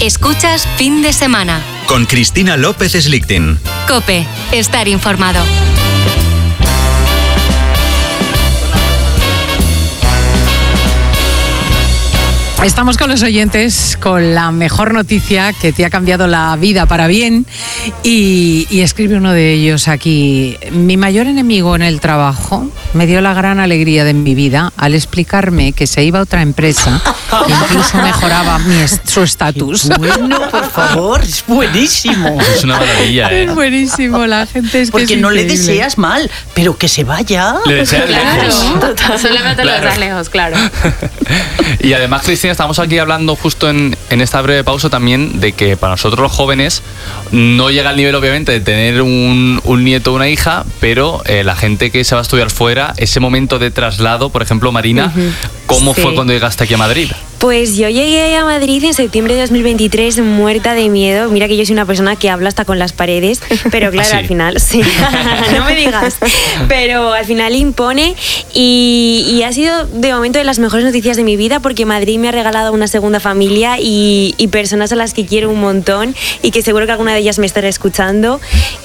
Escuchas Fin de Semana. Con Cristina López Slichting. COPE. Estar informado. Estamos con los oyentes con la mejor noticia que te ha cambiado la vida para bien y escribe uno de ellos aquí: mi mayor enemigo en el trabajo me dio la gran alegría de mi vida al explicarme que se iba a otra empresa e incluso mejoraba su estatus. Bueno, por favor, es buenísimo. Es una maravilla, ¿eh? Es buenísimo, la gente es que porque es no increíble. le deseas mal, pero que se vaya. Le deseas lejos. Total, solamente lo deseas lejos, claro. Y además, Cristina, estamos aquí hablando justo en esta breve pausa también de que para nosotros los jóvenes no llega al nivel obviamente de tener un nieto o una hija, pero la gente que se va a estudiar fuera, ese momento de traslado, por ejemplo, Marina, ¿cómo fue cuando llegaste aquí a Madrid? Pues yo llegué a Madrid en septiembre de 2023 muerta de miedo. Mira que yo soy una persona que habla hasta con las paredes, pero claro, ¿Ah, sí? al final, sí, no me digas, pero al final impone y ha sido de momento de las mejores noticias de mi vida porque Madrid me ha regalado una segunda familia y personas a las que quiero un montón y que seguro que alguna de ellas me estará escuchando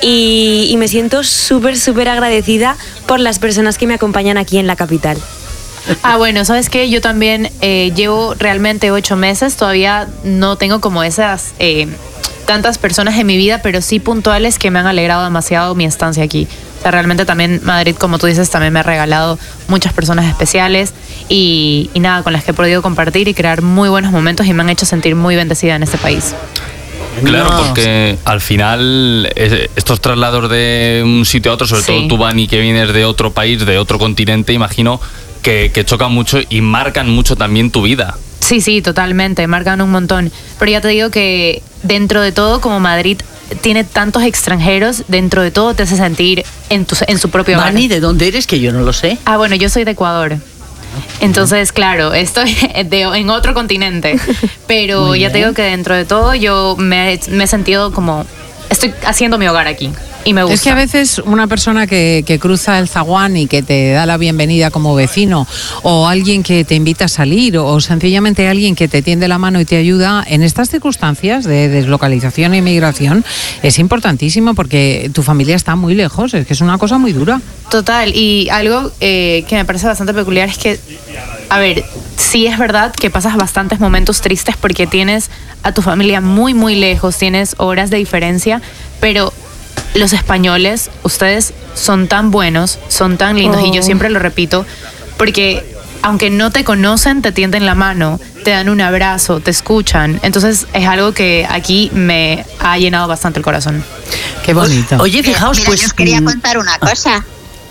y me siento súper agradecida por las personas que me acompañan aquí en la capital. Bueno, ¿sabes qué? Yo también llevo realmente 8 meses, todavía no tengo como esas tantas personas en mi vida, pero sí puntuales que me han alegrado demasiado mi estancia aquí. O sea, realmente también Madrid, como tú dices, también me ha regalado muchas personas especiales y nada, con las que he podido compartir y crear muy buenos momentos y me han hecho sentir muy bendecida en este país. Claro, porque al final estos traslados de un sitio a otro, sobre todo tú, Vani, que vienes de otro país, de otro continente, imagino que chocan mucho y marcan mucho también tu vida. Sí, totalmente, marcan un montón. Pero ya te digo que dentro de todo, como Madrid tiene tantos extranjeros, dentro de todo te hace sentir en su propio hogar. Vani, ¿de dónde eres? Que yo no lo sé. Bueno, yo soy de Ecuador. Entonces, claro, estoy en otro continente. Pero ya te digo que dentro de todo yo me he sentido como... Estoy haciendo mi hogar aquí. Y me gusta. Es que a veces una persona que cruza el zaguán y que te da la bienvenida como vecino, o alguien que te invita a salir, o sencillamente alguien que te tiende la mano y te ayuda, en estas circunstancias de deslocalización e inmigración, es importantísimo porque tu familia está muy lejos, es que es una cosa muy dura. Total, y algo que me parece bastante peculiar es que, a ver, sí es verdad que pasas bastantes momentos tristes porque tienes a tu familia muy lejos, tienes horas de diferencia, pero los españoles, ustedes son tan buenos, son tan lindos, y yo siempre lo repito, porque aunque no te conocen, te tienden la mano, te dan un abrazo, te escuchan. Entonces es algo que aquí me ha llenado bastante el corazón. Qué bonito. Oye, fijaos, Mira, pues... yo os quería contar una cosa,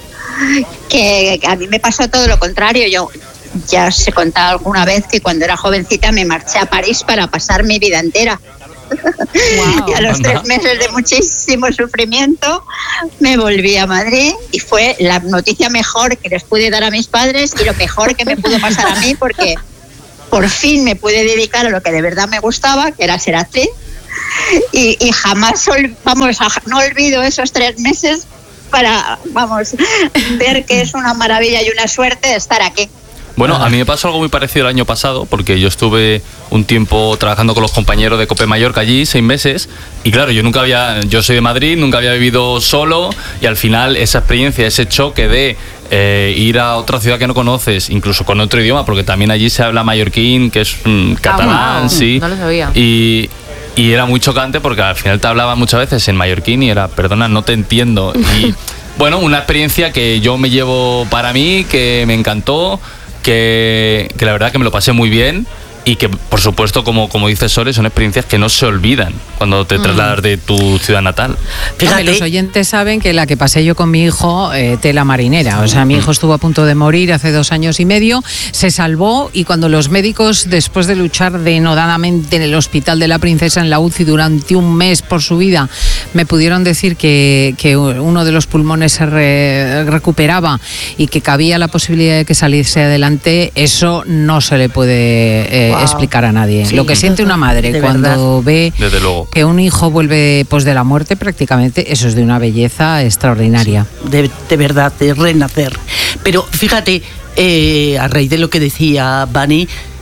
que a mí me pasó todo lo contrario. Yo ya os he contado alguna vez que cuando era jovencita me marché a París para pasar mi vida entera. Wow. Y a los 3 meses de muchísimo sufrimiento me volví a Madrid y fue la noticia mejor que les pude dar a mis padres y lo mejor que me pudo pasar a mí, porque por fin me pude dedicar a lo que de verdad me gustaba, que era ser actriz, y jamás no olvido esos 3 meses para ver que es una maravilla y una suerte estar aquí. Bueno, a mí me pasó algo muy parecido el año pasado, porque yo estuve un tiempo trabajando con los compañeros de COPE Mallorca allí, 6 meses, y claro, yo soy de Madrid, nunca había vivido solo, y al final esa experiencia, ese choque de ir a otra ciudad que no conoces, incluso con otro idioma, porque también allí se habla mallorquín, que es catalán, wow. sí. No lo sabía. Y era muy chocante porque al final te hablaba muchas veces en mallorquín y era, perdona, no te entiendo. Y bueno, una experiencia que yo me llevo para mí, que me encantó, que la verdad que me lo pasé muy bien y que, por supuesto, como dice Sore, son experiencias que no se olvidan cuando te trasladas de tu ciudad natal. Fíjate, los oyentes saben que la que pasé yo con mi hijo, tela marinera. O sea, mi hijo estuvo a punto de morir hace 2 años y medio, se salvó, y cuando los médicos, después de luchar denodadamente en el Hospital de la Princesa en la UCI durante 1 mes por su vida, me pudieron decir que uno de los pulmones se recuperaba y que cabía la posibilidad de que saliese adelante, eso no se le puede explicar a nadie. Sí, lo que siente una madre cuando ve que un hijo vuelve de la muerte, prácticamente, eso es de una belleza extraordinaria. Sí, de verdad, de renacer. Pero fíjate, a raíz de lo que decía Vani,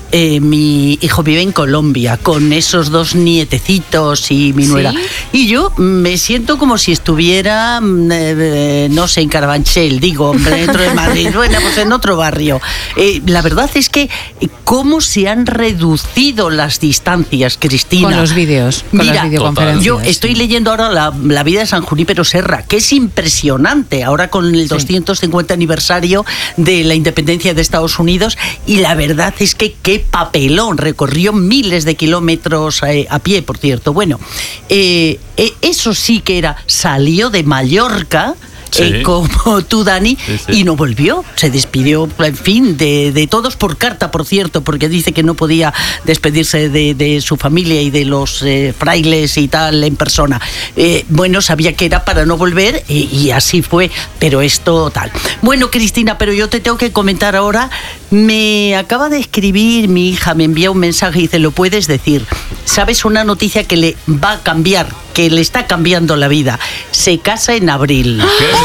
mi hijo vive en Colombia con esos 2 nietecitos y mi nuera. ¿Sí? Y yo me siento como si estuviera, no sé, en Carabanchel, digo, dentro de Madrid, bueno, pues en otro barrio. La verdad es que cómo se han reducido las distancias, Cristina. Con los vídeos, con Mira, las videoconferencias. yo estoy leyendo ahora la vida de San Junípero Serra, que es impresionante, ahora con el 250 aniversario de la independencia de Estados Unidos, y la verdad es que qué papelón, recorrió miles de kilómetros a pie, por cierto. Bueno, eso sí que salió de Mallorca, Sí. como tú, Dani, Sí. y no volvió, se despidió, en fin, de todos por carta, por cierto, porque dice que no podía despedirse de su familia y de los frailes y tal en persona. Bueno, sabía que era para no volver y así fue, pero esto tal. Bueno, Cristina, pero yo te tengo que comentar ahora, me acaba de escribir mi hija, me envía un mensaje y dice, ¿lo puedes decir? ¿Sabes una noticia que le va a cambiar, que le está cambiando la vida? Se casa en abril.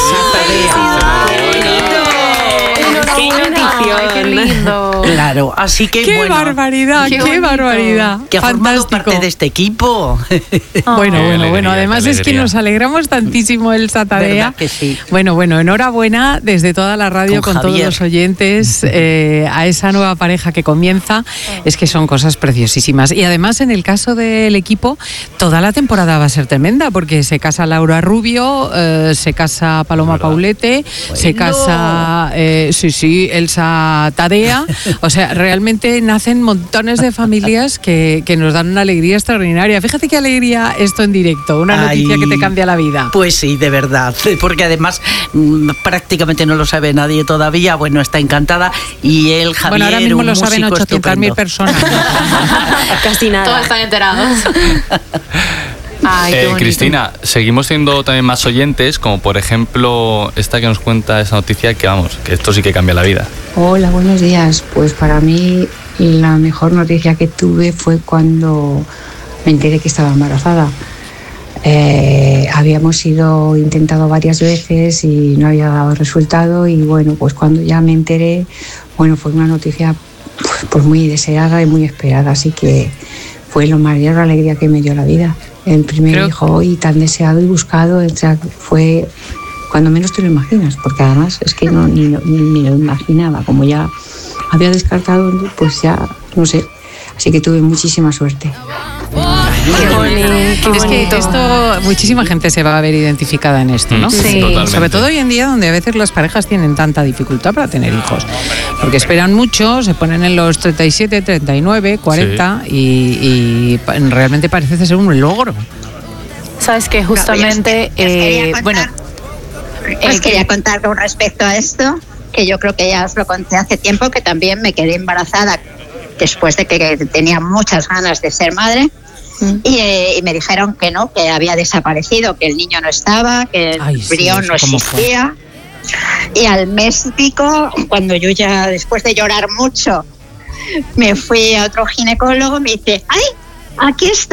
¡Qué lindo! Claro, así que ¡Qué bueno. barbaridad! Qué ¡Qué, bonito. barbaridad! Que ha formado Fantástico. parte de este equipo. Bueno, Qué bueno, alegría, además qué es que alegría. nos alegramos tantísimo, Elsa Tadea. ¿Verdad que sí? Bueno, enhorabuena desde toda la radio Con con todos Javier. los oyentes a esa nueva pareja que comienza. Es que son cosas preciosísimas. Y además, en el caso del equipo, toda la temporada va a ser tremenda porque se casa Laura Rubio, se casa Paloma Paulete, se casa, Elsa Tadea. O sea, realmente nacen montones de familias que nos dan una alegría extraordinaria. Fíjate qué alegría esto en directo, una noticia Ay, que te cambia la vida. Pues sí, de verdad, porque además prácticamente no lo sabe nadie todavía. Bueno, está encantada y él, Javier, Bueno, ahora mismo un lo saben músico 800.000 estupendo. personas. Casi nada. Todos están enterados. Ay, qué bonito. Cristina, seguimos siendo también más oyentes, como por ejemplo esta que nos cuenta esa noticia que vamos, que esto sí que cambia la vida. Hola, buenos días. Pues para mí la mejor noticia que tuve fue cuando me enteré que estaba embarazada. Habíamos sido intentado varias veces y no había dado resultado y bueno, pues cuando ya me enteré, bueno, fue una noticia pues muy deseada y muy esperada, así que fue la mayor alegría que me dio la vida. El primer hijo y tan deseado y buscado, o sea, fue cuando menos te lo imaginas, porque además es que ni lo imaginaba, como ya había descartado, pues ya, no sé, así que tuve muchísima suerte. Qué bonito. Es que esto, muchísima gente se va a ver identificada en esto, ¿no? Sí. Totalmente. Sobre todo hoy en día, donde a veces las parejas tienen tanta dificultad para tener hijos. Porque esperan mucho, se ponen en los 37, 39, 40 y realmente parece ser un logro. Sabes que justamente, bueno, Os quería contar con respecto a esto, que yo creo que ya os lo conté hace tiempo, que también me quedé embarazada después de que tenía muchas ganas de ser madre. Y me dijeron que no, que había desaparecido, que el niño no estaba, que el embrión no existía. Y al mes y pico, cuando yo ya, después de llorar mucho, me fui a otro ginecólogo, me dice, ¡ay, aquí está!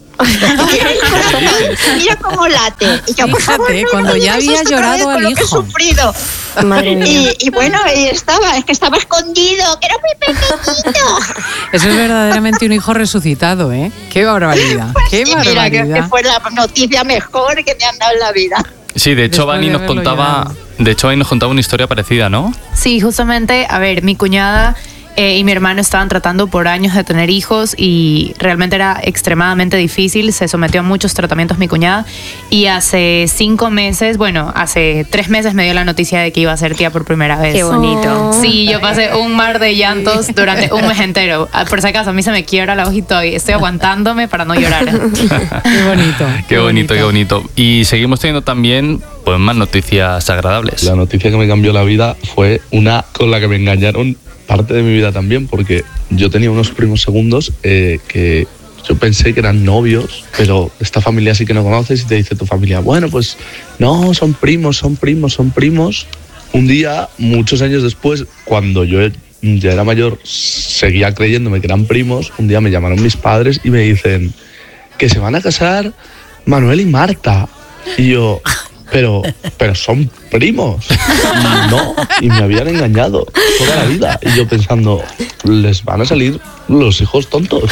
Mira cómo late. Y yo, por favor, Fíjate, no, cuando no ya digas había esto otra vez llorado con al lo que he hijo. sufrido. Madre mía. Y bueno, es que estaba escondido, que era muy pequeñito. Eso es verdaderamente un hijo resucitado, ¿eh? ¡Qué barbaridad! Pues ¡Qué sí, mira, barbaridad! que fue la noticia mejor que me han dado en la vida. Sí, de hecho Después Vani de nos haberlo contaba, una historia parecida, ¿no? sí, justamente, a ver, mi cuñada y mi hermano estaban tratando por años de tener hijos y realmente era extremadamente difícil. Se sometió a muchos tratamientos mi cuñada y hace 5 meses, bueno, hace 3 meses me dio la noticia de que iba a ser tía por primera vez. Qué bonito. Sí, yo pasé un mar de llantos durante un mes entero. Por si acaso, a mí se me quiebra la ojito y estoy aguantándome para no llorar. ¡Qué bonito! Qué bonito, qué bonito. Y seguimos teniendo también pues más noticias agradables. La noticia que me cambió la vida fue una con la que me engañaron parte de mi vida también, porque yo tenía unos primos segundos que yo pensé que eran novios, pero esta familia sí que no conoces y te dice tu familia, bueno, pues no, son primos. Un día, muchos años después, cuando yo ya era mayor, seguía creyéndome que eran primos, un día me llamaron mis padres y me dicen que se van a casar Manuel y Marta. Y yo, pero son primos. Y no, y me habían engañado toda la vida. Y yo pensando, les van a salir los hijos tontos.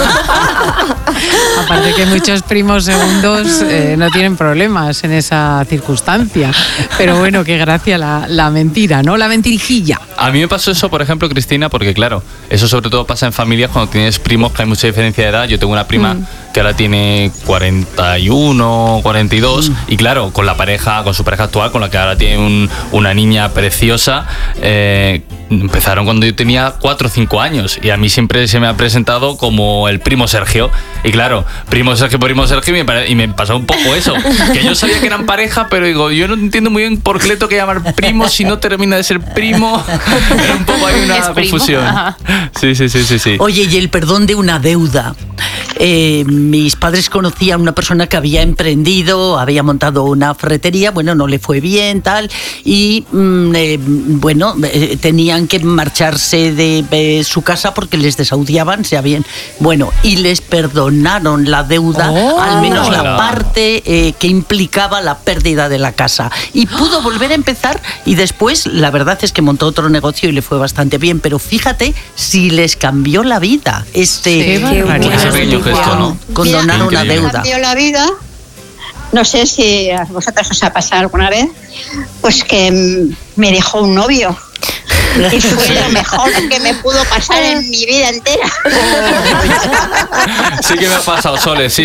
Aparte que muchos primos segundos no tienen problemas en esa circunstancia. Pero bueno, qué gracia la mentira, ¿no? La mentirijilla. A mí me pasó eso, por ejemplo, Cristina, porque claro, eso sobre todo pasa en familias cuando tienes primos que hay mucha diferencia de edad. Yo tengo una prima que ahora tiene 41, 42 y claro, con su pareja actual, con la que ahora tiene una niña preciosa, empezaron cuando yo tenía 4 o 5 años y a mí siempre se me ha presentado como el primo Sergio. Y claro, primo Sergio, y me pasó un poco eso, que yo sabía que eran pareja, pero digo, yo no entiendo muy bien por qué le tengo que llamar primo si no termina de ser primo. Era un poco ahí una confusión. Sí. Oye, y el perdón de una deuda. Mis padres conocían a una persona que había emprendido, había montado una ferretería, bueno, no le fue bien, tal, y tenían que marcharse de su casa porque les desahuciaban, y les perdonaron la deuda, al menos la parte que implicaba la pérdida de la casa. Y pudo volver a empezar y después, la verdad es que montó otro negocio y le fue bastante bien, pero fíjate si les cambió la vida ese pequeño gesto, ¿no? Condonar una deuda. Cambió la vida. No sé si a vosotros os ha pasado alguna vez, pues que me dejó un novio. Y fue lo mejor que me pudo pasar en mi vida entera. Sí que me ha pasado, Sole, sí.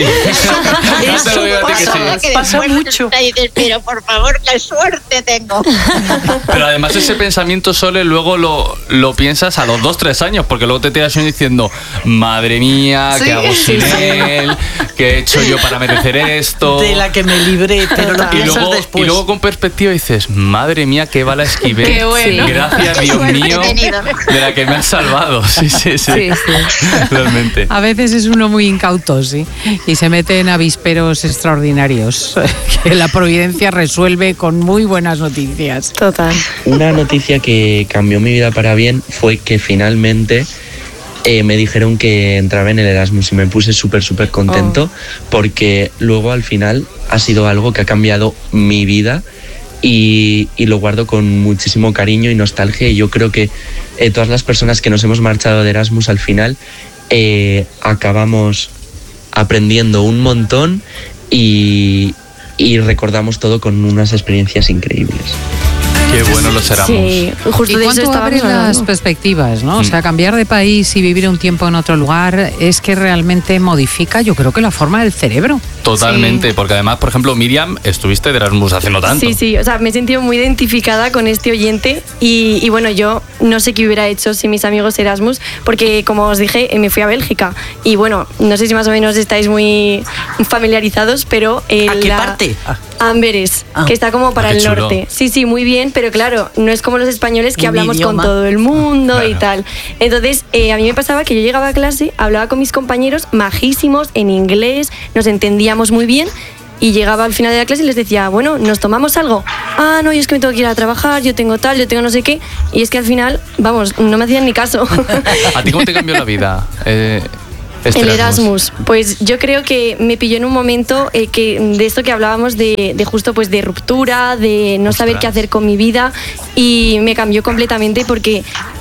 Pasó mucho. Y dices, pero por favor, qué suerte tengo. Pero además ese pensamiento, Sole, luego lo piensas a los 2-3 años, porque luego te tiras diciendo, madre mía, ¿qué hago sin él? ¿Qué he hecho yo para merecer esto? De la que me libré, pero lo piensas después. Y luego con perspectiva dices, madre mía, qué bala esquivé. Qué bueno. Gracias, Dios mío, de la que me has salvado. Sí. Realmente. A veces es uno muy incauto, sí, y se mete en avisperos extraordinarios que la providencia resuelve con muy buenas noticias. Total. Una noticia que cambió mi vida para bien fue que finalmente me dijeron que entraba en el Erasmus y me puse súper contento porque luego al final ha sido algo que ha cambiado mi vida. Y lo guardo con muchísimo cariño y nostalgia, y yo creo que todas las personas que nos hemos marchado de Erasmus al final acabamos aprendiendo un montón y recordamos todo con unas experiencias increíbles. Qué bueno los Erasmus. Sí, justo ¿Y de eso cuánto abre las perspectivas, ¿no? O sea, cambiar de país y vivir un tiempo en otro lugar es que realmente modifica, yo creo que la forma del cerebro. Totalmente, porque además, por ejemplo, Miriam, estuviste de Erasmus hace no tanto. Sí, o sea, me he sentido muy identificada con este oyente y bueno, yo no sé qué hubiera hecho sin mis amigos Erasmus, porque como os dije, me fui a Bélgica y bueno, no sé si más o menos estáis muy familiarizados, pero... ¿A qué parte? Amberes, que está como para el norte. Sí, muy bien, pero claro, no es como los españoles que hablamos con todo el mundo y tal. Entonces, a mí me pasaba que yo llegaba a clase, hablaba con mis compañeros majísimos en inglés, nos entendíamos muy bien y llegaba al final de la clase y les decía, bueno, ¿nos tomamos algo? Ah, no, yo es que me tengo que ir a trabajar, yo tengo no sé qué. Y es que al final, vamos, no me hacían ni caso. ¿A ti cómo te cambió la vida? El Erasmus, pues yo creo que me pilló en un momento que de esto que hablábamos de justo pues de ruptura, de no saber qué hacer con mi vida, y me cambió completamente porque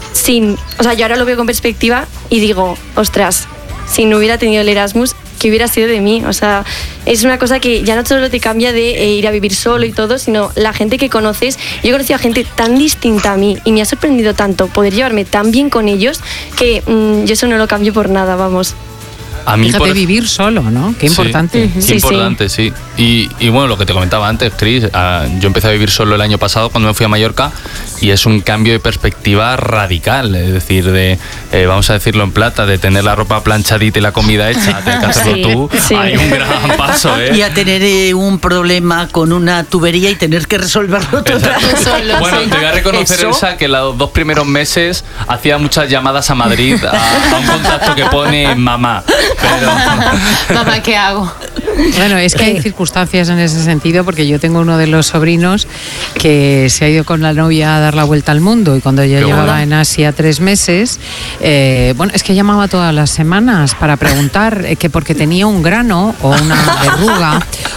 o sea, yo ahora lo veo con perspectiva y digo, ostras, si no hubiera tenido el Erasmus, ¿qué hubiera sido de mí? O sea, es una cosa que ya no solo te cambia de ir a vivir solo y todo, sino la gente que conoces. Yo he conocido a gente tan distinta a mí y me ha sorprendido tanto poder llevarme tan bien con ellos que yo eso no lo cambio por nada, vamos. A mí Fíjate, vivir solo, ¿no? Qué importante. Qué importante, sí. Y bueno, lo que te comentaba antes, Cris, yo empecé a vivir solo el año pasado cuando me fui a Mallorca y es un cambio de perspectiva radical, es decir, vamos a decirlo en plata, de tener la ropa planchadita y la comida hecha, tener que hacerlo tú, hay un gran paso, ¿eh? Y a tener un problema con una tubería y tener que resolverlo todo. Bueno, te voy a reconocer, Elsa, que los 2 primeros meses hacía muchas llamadas a Madrid a un contacto que pone mamá. Pero... Mamá, ¿qué hago? Bueno, es que hay circunstancias en ese sentido, porque yo tengo uno de los sobrinos que se ha ido con la novia a dar la vuelta al mundo y cuando ya llevaba en Asia 3 meses, bueno, es que llamaba todas las semanas para preguntar que porque tenía un grano o una verruga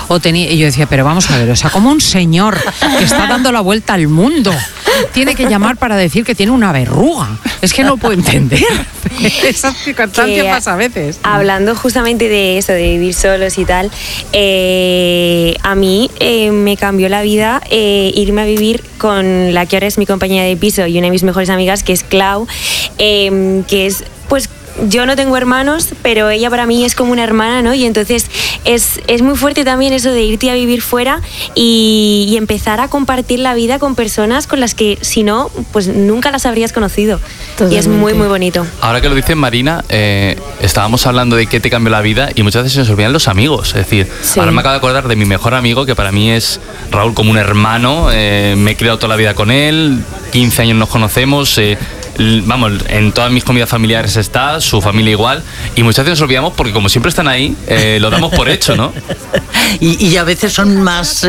Y yo decía, pero vamos a ver, o sea, como un señor que está dando la vuelta al mundo tiene que llamar para decir que tiene una verruga. Es que no puedo entender. Esa circunstancia pasa a veces. Hablando justamente de eso, de vivir solos y tal, a mí me cambió la vida irme a vivir con la que ahora es mi compañera de piso y una de mis mejores amigas, que es Clau, que es, pues, yo no tengo hermanos, pero ella para mí es como una hermana, ¿no? Y entonces es muy fuerte también eso de irte a vivir fuera y empezar a compartir la vida con personas con las que, si no, pues nunca las habrías conocido. Totalmente. Y es muy, muy bonito. Ahora que lo dices, Marina, estábamos hablando de qué te cambió la vida y muchas veces se nos olvidan los amigos. Es decir, ahora me acabo de acordar de mi mejor amigo, que para mí es Raúl, como un hermano. Me he criado toda la vida con él, 15 años nos conocemos. Vamos, en todas mis comidas familiares está, su familia igual, y muchas veces nos olvidamos porque como siempre están ahí, lo damos por hecho, ¿no? Y a veces son más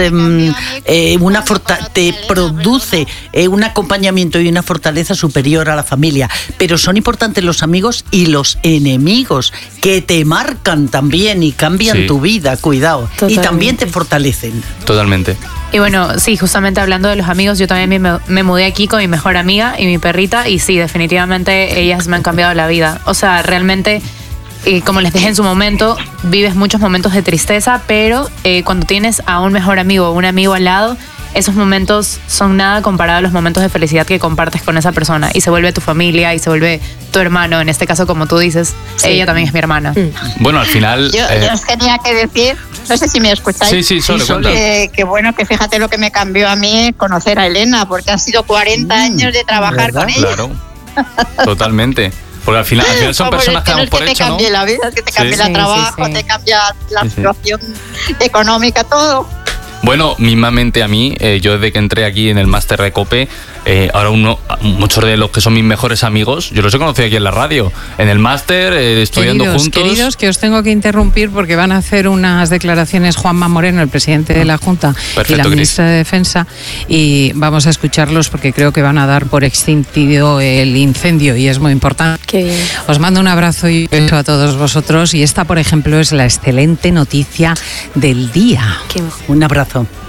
te produce un acompañamiento y una fortaleza superior a la familia, pero son importantes los amigos y los enemigos que te marcan también y cambian tu vida, cuidado. Totalmente. Y también te fortalecen. Totalmente. Y bueno, sí, justamente hablando de los amigos, yo también me mudé aquí con mi mejor amiga y mi perrita, y sí, definitivamente ellas me han cambiado la vida. O sea, realmente, como les dije en su momento, vives muchos momentos de tristeza, pero cuando tienes a un mejor amigo o un amigo al lado, esos momentos son nada comparado a los momentos de felicidad que compartes con esa persona, y se vuelve tu familia y se vuelve tu hermano, en este caso, como tú dices, ella también es mi hermana. Bueno, al final... Yo os tenía que decir, no sé si me escucháis. Sí, Sole, cuenta. Que bueno, que fíjate lo que me cambió a mí conocer a Elena, porque han sido 40 años de trabajar con ella. Claro, totalmente. Porque al final son personas que damos por hecho, ¿no? Que te cambie la vida, que te cambie el trabajo, te cambia la situación económica, todo. Bueno, mismamente a mí, yo desde que entré aquí en el máster de COPE, ahora muchos de los que son mis mejores amigos, yo los he conocido aquí en la radio, en el máster, estudiando juntos. Queridos, que os tengo que interrumpir porque van a hacer unas declaraciones Juanma Moreno, el presidente de la Junta, y la ministra de Defensa, y vamos a escucharlos porque creo que van a dar por extinguido el incendio y es muy importante. Qué bien. Os mando un abrazo y un beso a todos vosotros, y esta, por ejemplo, es la excelente noticia del día. Un abrazo.